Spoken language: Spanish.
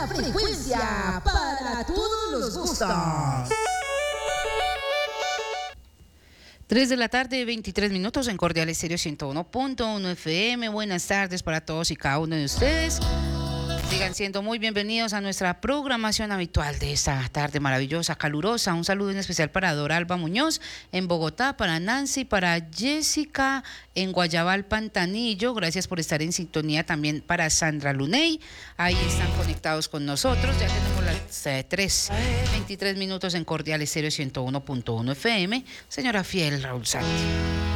la frecuencia para todos los gustos. 3 de la tarde, 23 minutos en Cordial Estéreo 101.1 FM. Buenas tardes para todos y cada uno de ustedes. Sigan siendo muy bienvenidos a nuestra programación habitual de esta tarde maravillosa, calurosa. Un saludo en especial para Dora Alba Muñoz en Bogotá, para Nancy, para Jessica en Guayabal, Pantanillo. Gracias por estar en sintonía también para Sandra Luney. Ahí están conectados con nosotros. Ya tenemos las 3:23 minutos en Cordial Estéreo 101.1 FM. Señora Fiel, Raúl Sánchez.